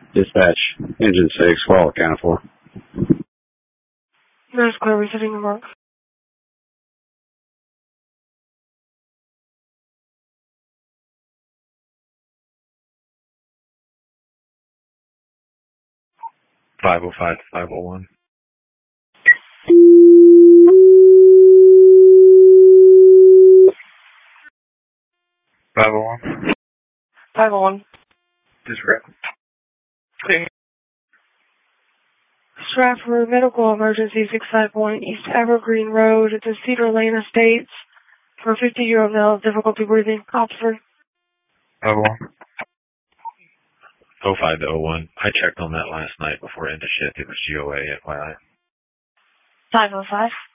Dispatch, engine 6, well accounted for. Nurse Claire, receiving your mark. .505 to 501. 501. 501. Discreet. Stratford Medical Emergency 651 East Evergreen Road to Cedar Lane Estates for a 50-year-old male with difficulty breathing. Officer. 501. 05 to 01. I checked on that last night before end of shift. It was GOA, FYI. 505.